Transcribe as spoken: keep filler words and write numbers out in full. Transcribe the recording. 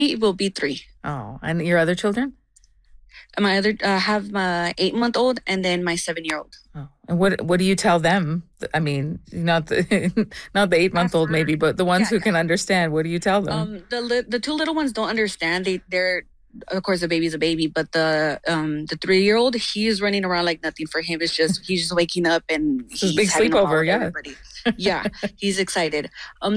he will be three. Oh, and your other children? My other uh, have my eight month old and then my seven year old. Oh, and what what do you tell them? I mean, not the not the eight month old After, maybe, but the ones yeah, who yeah. can understand. What do you tell them? Um, the li- the two little ones don't understand. They they're of course the baby's a baby, but the um the three year old, he's running around like nothing. For him, it's just he's just waking up and It's his big he's having a ball sleepover, with yeah. everybody. Yeah, he's excited. Um,